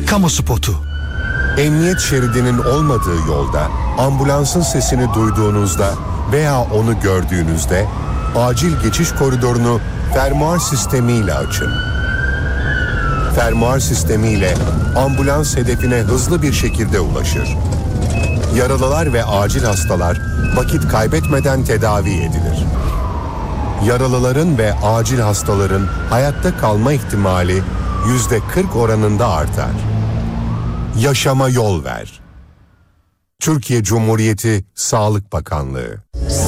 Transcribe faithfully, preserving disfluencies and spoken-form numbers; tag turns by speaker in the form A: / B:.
A: Kamu spotu.
B: Emniyet şeridinin olmadığı yolda ambulansın sesini duyduğunuzda veya onu gördüğünüzde acil geçiş koridorunu fermuar sistemiyle açın. Fermuar sistemiyle ambulans hedefine hızlı bir şekilde ulaşır. Yaralılar ve acil hastalar vakit kaybetmeden tedavi edilir. Yaralıların ve acil hastaların hayatta kalma ihtimali yüzde kırk oranında artar. Yaşama yol ver. Türkiye Cumhuriyeti Sağlık Bakanlığı.